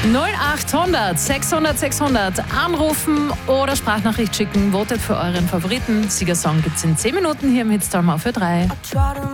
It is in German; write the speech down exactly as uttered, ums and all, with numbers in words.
null achthundert sechshundert sechshundert anrufen oder Sprachnachricht schicken. Votet für euren Favoriten. Siegersong gibt's in zehn Minuten hier im Hitstorm auf für drei.